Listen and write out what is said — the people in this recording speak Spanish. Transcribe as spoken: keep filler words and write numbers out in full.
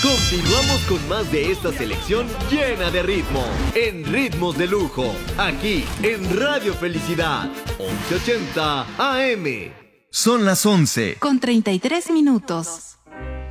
Continuamos con más de esta selección llena de ritmo, en Ritmos de Lujo, aquí en Radio Felicidad, once ochenta A M. Son las once. Con treinta y tres minutos.